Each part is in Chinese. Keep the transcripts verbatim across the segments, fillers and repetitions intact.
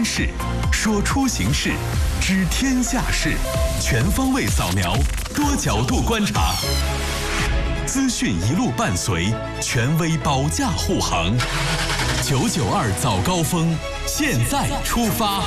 事，说出行事，知天下事，全方位扫描，多角度观察，资讯一路伴随，权威保驾护航。九九二早高峰，现在出发。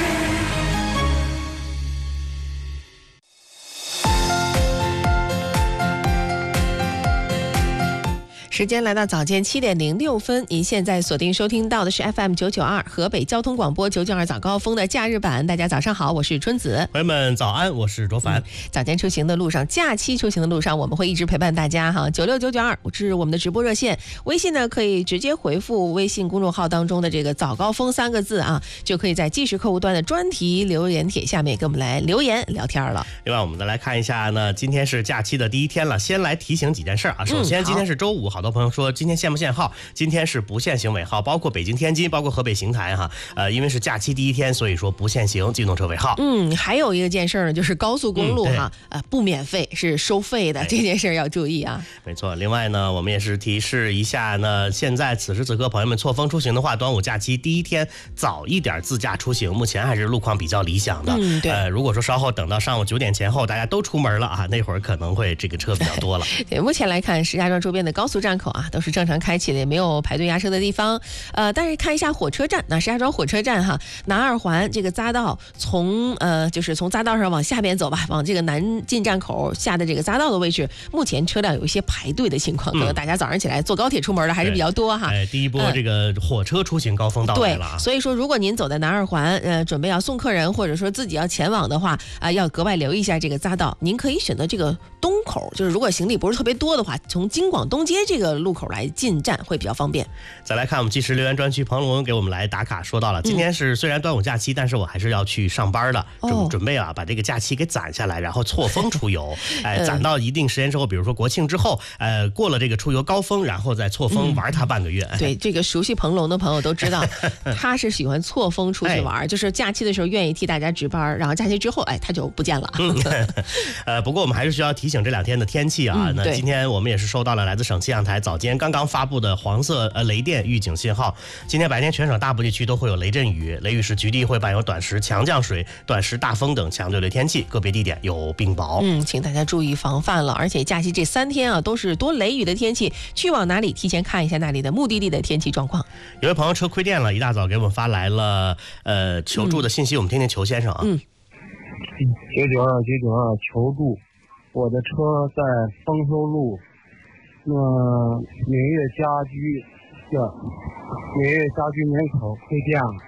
时间来到早间七点零六分，您现在锁定收听到的是 F M 九九二河北交通广播九九二早高峰的假日版。大家早上好，我是春子。 朋友们早安，我是卓凡、嗯。 早间出行的路上，假期出行的路上，我们会一直陪伴大家哈。九六九九二是我们的直播热线，微信呢可以直接回复微信公众号当中的这个早高峰三个字啊，就可以在即时客户端的专题留言帖下面跟我们来留言聊天了。 另外，我们再来看一下呢，今天是假期的第一天了，先来提醒几件事啊。首先，今天是周五，好多朋友说今天限不限号？今天是不限行尾号，包括北京、天津，包括河北邢台哈。呃，因为是假期第一天，所以说不限行机动车尾号。 嗯，还有一个件事呢，就是高速公路哈，嗯、呃，不免费，是收费的，这件事要注意啊。 没错。另外呢，我们也是提示一下呢，现在此时此刻朋友们错峰出行的话，端午假期第一天早一点自驾出行，目前还是路况比较理想的。 嗯，对。 呃，如果说稍后等到上午九点前后，大家都出门了啊，那会儿可能会这个车比较多了。 对，目前来看，石家庄周边的高速站口啊，都是正常开启的，也没有排队压车的地方。呃，但是看一下火车站，那石家庄火车站哈，南二环这个匝道，从呃就是从匝道上往下边走吧，往这个南进站口下的这个匝道的位置，目前车辆有一些排队的情况，可能大家早上起来坐高铁出门的还是比较多哈。 哎，第一波这个火车出行高峰到来了啊、 嗯。对，所以说如果您走在南二环，呃，准备要送客人，或者说自己要前往的话，啊、呃，要格外留意一下这个匝道。您可以选择这个东口，就是如果行李不是特别多的话，从京广东街这个路口来进站会比较方便。 再来看我们即时留言专区，彭龙给我们来打卡，说到了今天是虽然端午假期，但是我还是要去上班的，准、哦、准备啊把这个假期给攒下来，然后错峰出游，哎，攒到一定时间之后，比如说国庆之后，呃，过了这个出游高峰，然后再错峰玩它半个月。 嗯、对，这个熟悉彭龙的朋友都知道，他是喜欢错峰出去玩、哎，就是假期的时候愿意替大家值班，然后假期之后，哎，他就不见了。 嗯、呃，不过我们还是需要提醒这两天的天气啊。嗯、那今天我们也是收到了来自省气象台早间刚刚发布的黄色呃雷电预警信号。今天白天全省大部地区都会有雷阵雨，雷雨时局地会伴有短时强降水、短时大风等强对流天气，个别地点有冰雹。 嗯，请大家注意防范了。而且假期这三天啊，都是多雷雨的天气，去往哪里提前看一下那里的目的地的天气状况。 有位朋友车亏电了，一大早给我们发来了呃求助的信息，嗯、我们听听裘先生啊。 嗯，九九二九九二求助，我的车在丰收路，那明月家居的明月家居门口亏电了，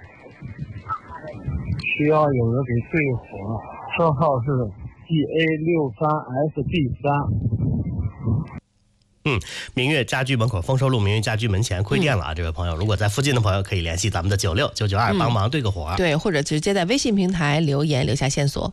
需要有人给对火，车号是 G A 六三 S B 三。 嗯，明月家居门口丰收路明月家居门前亏电了啊！嗯、这位朋友，如果在附近的朋友可以联系咱们的九六九九二帮忙对个火、 嗯，对，或者直接在微信平台留言留下线索。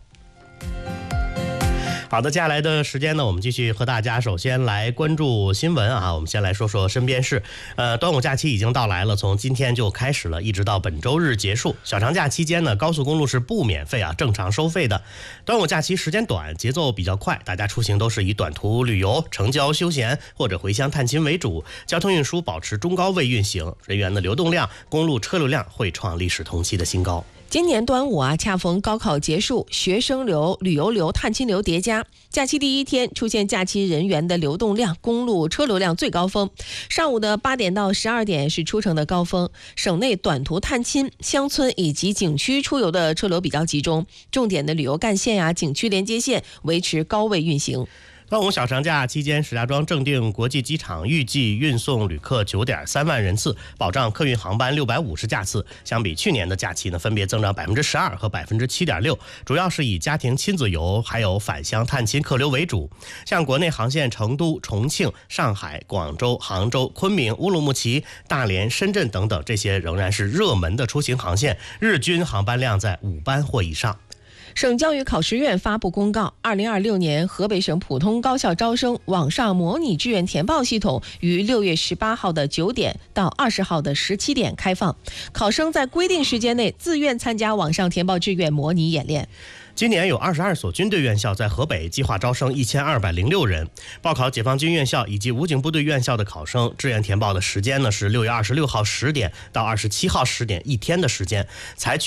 好的，接下来的时间呢，我们继续和大家首先来关注新闻啊。我们先来说说身边事。呃，端午假期已经到来了，从今天就开始了，一直到本周日结束。小长假期间呢，高速公路是不免费啊，正常收费的。端午假期时间短，节奏比较快，大家出行都是以短途旅游、城郊休闲或者回乡探亲为主，交通运输保持中高位运行，人员的流动量、公路车流量会创历史同期的新高。 今年端午啊，恰逢高考结束，学生流、旅游流、探亲流叠加，假期第一天出现假期人员的流动量、公路车流量最高峰。上午的八点到十二点是出城的高峰，省内短途探亲、乡村以及景区出游的车流比较集中，重点的旅游干线呀、景区连接线维持高位运行。 端午小长假期间，石家庄正定国际机场预计运送旅客 九点三万人次，保障客运航班六百五十架次。相比去年的假期呢，分别增长 百分之十二 和 百分之七点六， 主要是以家庭亲子游还有返乡探亲客流为主。像国内航线成都、重庆、上海、广州、杭州、昆明、乌鲁木齐、大连、深圳等等，这些仍然是热门的出行航线，日均航班量在五班或以上。 省教育考试院发布公告，二零二六年河北省普通高校招生网上模拟志愿填报系统于六月十八号的九点到二十号的十七点开放，考生在规定时间内自愿参加网上填报志愿模拟演练。 今年有二十二所军队院校在河北计划招生一千二百零六人，报考解放军院校以及武警部队院校的考生，志愿填报的时间呢是六月二十六号十点到二十七号十点，一天的时间，采取